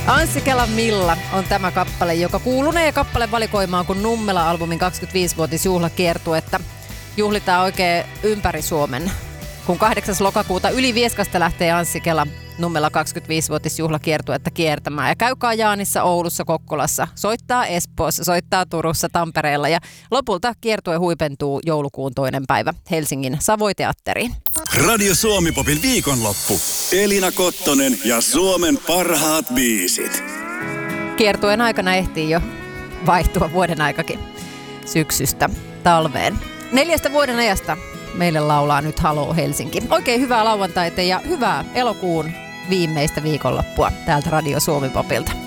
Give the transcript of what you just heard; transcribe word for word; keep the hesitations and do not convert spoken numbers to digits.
Anssi Kelan Milla on tämä kappale, joka kuulunee kappale valikoimaan, kun Nummela-albumin kaksikymmentäviisivuotisjuhlakiertuetta juhlitaan oikein ympäri Suomen. Kun kahdeksas lokakuuta yli Vieskasta lähtee Anssi Kela Nummela kaksikymmentäviisivuotisjuhlakiertuetta kiertämään. Ja käy Kajaanissa, Oulussa, Kokkolassa, soittaa Espoossa, soittaa Turussa, Tampereella ja lopulta kiertue huipentuu joulukuun toinen päivä Helsingin Savoy-teatteriin. Radio Suomi-popin viikonloppu. Elina Kottonen ja Suomen parhaat biisit. Kiertueen aikana ehtii jo vaihtua vuoden aikakin syksystä talveen. Neljästä vuoden ajasta meille laulaa nyt Haloo Helsinki. Oikein hyvää lauantaita ja hyvää elokuun viimeistä viikonloppua täältä Radio Suomi-popilta.